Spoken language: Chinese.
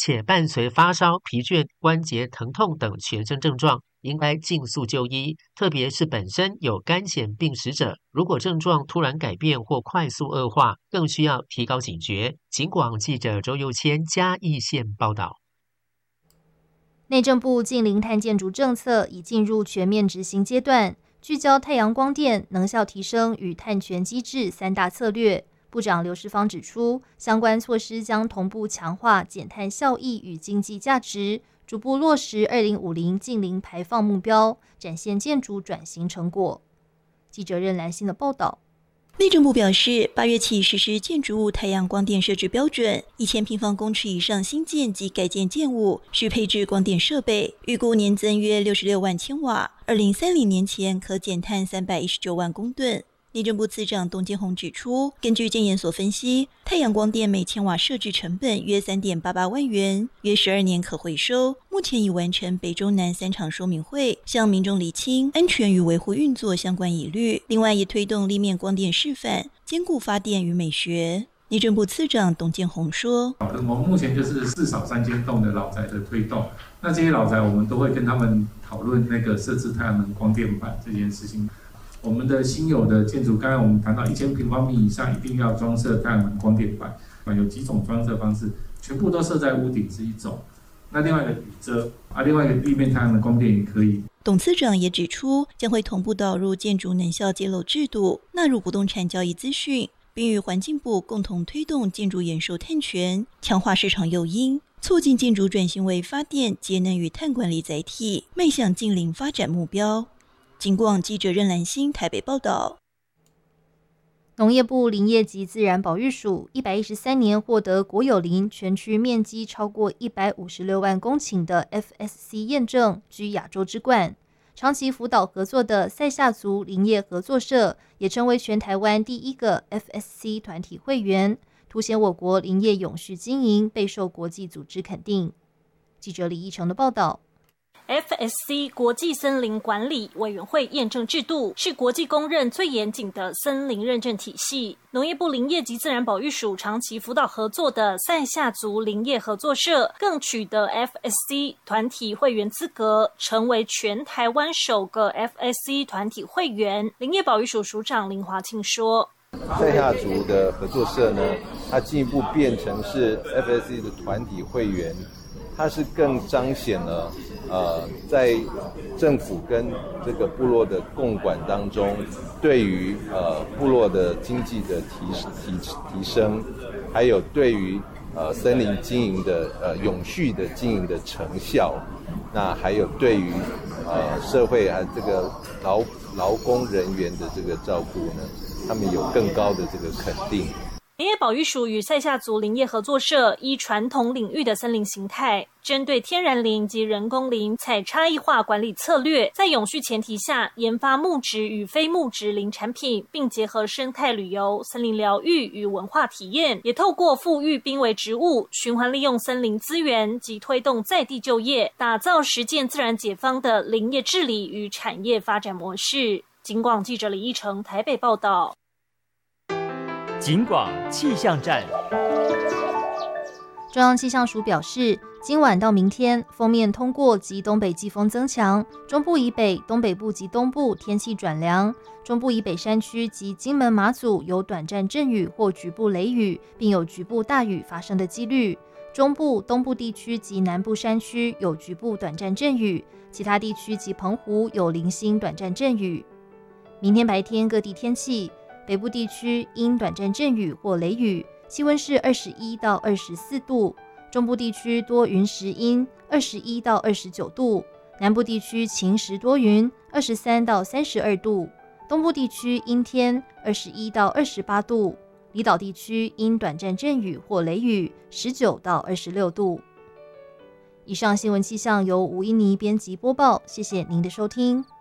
且伴随发烧、疲倦、关节疼痛等全身症状，应该尽速就医，特别是本身有肝显病史者，如果症状突然改变或快速恶化，更需要提高警觉。警广记者周佑谦嘉义县报道。 内政部近零碳建筑政策已进入全面执行阶段，聚焦太阳光电能效提升与碳权机制三大策略。部长刘世芳指出，相关措施将同步强化减碳效益与经济价值，逐步落实2050净零排放目标，展现建筑转型成果。记者任兰心的报道。 内政部表示，8月起实施建筑物太阳光电设置标准，1000平方公尺以上新建及改建建物需配置光电设备，预估年增约66万千瓦，2030年前可减碳319万公吨。内政部次长董建宏指出，根据建研所分析，太阳光电每千瓦设置成本约3.88万元，约12年可回收。目前已完成北中南3场说明会，向民众厘清安全与维护运作相关疑虑。另外，也推动立面光电示范，兼顾发电与美学。内政部次长董建宏说：“ 我们目前就是至少3间栋的老宅的推动，那这些老宅我们都会跟他们讨论那个设置太阳能光电板这件事情。”我们的新有的建筑，刚才我们谈到1000平方米以上一定要装设太阳能光电板，有几种装设方式，全部都设在屋顶是一种，那另外一个雨遮另外一个立面太阳能光电也可以。 董次长也指出，将会同步导入建筑能效揭露制度，纳入不动产交易资讯，并与环境部共同推动建筑延寿碳权，强化市场诱因，促进建筑转型为发电、节能与碳管理载体，迈向净零发展目标。警广记者任兰心台北报道。 农业部林业及自然保育署113年获得国有林全区面积超过156万公顷的 FSC 验证，居亚洲之冠。长期辅导合作的塞夏族林业合作社也成为全台湾第一个 FSC 团体会员，凸显我国林业永续经营备受国际组织肯定。记者李义成的报道。 FSC 国际森林管理委员会验证制度是国际公认最严谨的森林认证体系。农业部林业及自然保育署长期辅导合作的塞夏族林业合作社更取得 FSC 团体会员资格，成为全台湾首个 FSC 团体会员。林业保育署署长林华庆说， 塞夏族的合作社呢，它进一步变成是 FSC 的团体会员，它是更彰显了在政府跟这个部落的共管当中，对于部落的经济的提升，还有对于森林经营的永续的经营的成效，那还有对于社会还这个劳工人员的这个照顾呢，他们有更高的这个肯定。 林业保育署与塞夏族林业合作社依传统领域的森林形态，针对天然林及人工林采差异化管理策略，在永续前提下研发木质与非木质林产品，并结合生态旅游、森林疗愈与文化体验，也透过复育濒危植物、循环利用森林资源及推动在地就业，打造实践自然解放的林业治理与产业发展模式。警广记者李义成台北报道。 警广气象站。 中央气象署表示，今晚到明天，锋面通过及东北季风增强，中部以北、东北部及东部天气转凉，中部以北山区及金门马祖有短暂阵雨或局部雷雨，并有局部大雨发生的几率。中部、东部地区及南部山区有局部短暂阵雨，其他地区及澎湖有零星短暂阵雨。明天白天各地天气，北部地区因短暂阵雨或雷雨，气温是21到24度；中部地区多云时阴，21到29度；南部地区晴时多云，23到32度；东部地区阴天，21到28度；离岛地区因短暂阵雨或雷雨，19到26度。以上新闻气象由吴依妮编辑播报，谢谢您的收听。